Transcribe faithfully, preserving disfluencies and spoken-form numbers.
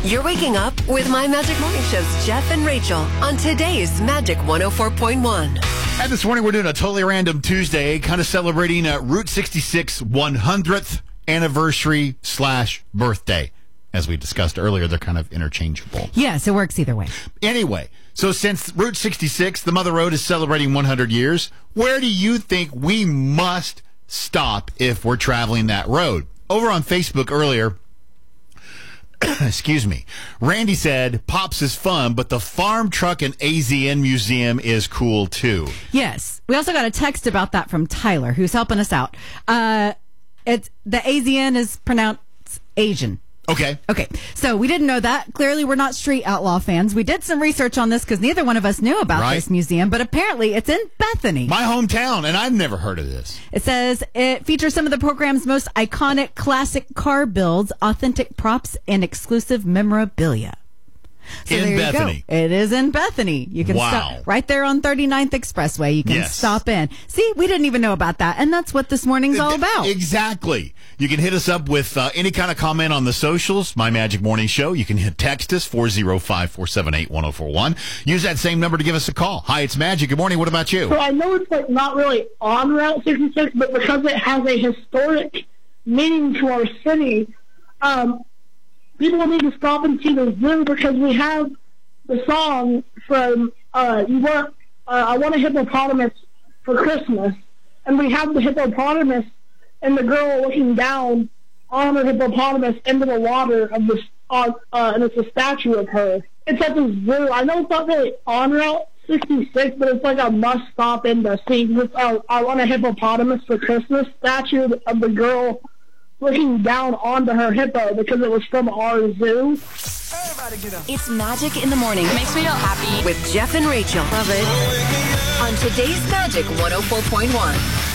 You're waking up with My Magic Morning Show's Jeff and Rachel on today's Magic one oh four point one. And this morning we're doing a totally random Tuesday, kind of celebrating uh, Route sixty-six one hundredth anniversary slash birthday. As we discussed earlier, they're kind of interchangeable. Yes, it works either way. Anyway, so since Route sixty-six, the Mother Road, is celebrating one hundred years, where do you think we must stop if we're traveling that road? Over on Facebook earlier, excuse me, Randy said, Pops is fun, but the Farm Truck and A Z N Museum is cool too. Yes. We also got a text about that from Tyler, who's helping us out. Uh, it's the A Z N is pronounced Asian. Okay. Okay. So we didn't know that. Clearly, we're not street outlaw fans. We did some research on this because neither one of us knew about Right. this museum, but apparently it's in Bethany. My hometown, and I've never heard of this. It says it features some of the program's most iconic classic car builds, authentic props, and exclusive memorabilia. So In there you Bethany. go. It is in Bethany. You can Wow. stop right there on thirty-ninth Expressway. You can Yes. stop in. See, we didn't even know about that, and that's what this morning's all about. Exactly. You can hit us up with uh, any kind of comment on the socials, My Magic Morning Show. You can hit text us, four oh five, four seven eight, one oh four one. Use that same number to give us a call. Hi, it's Magic. Good morning. What about you? So I know it's like not really on Route sixty-six, but because it has a historic meaning to our city, um, people need to stop and see the zoo because we have the song from uh, "You Want." Uh, I want a hippopotamus for Christmas, and we have the hippopotamus and the girl looking down on the hippopotamus into the water of this, uh, uh, and it's a statue of her. It's at the zoo. I know it's not really on Route sixty-six, but it's like a must stop in to see. This, uh, I want a hippopotamus for Christmas statue of the girl looking down onto her hippo because it was from our zoo. It's Magic in the Morning. It makes me feel happy. With Jeff and Rachel. Love it. On today's Magic one oh four point one.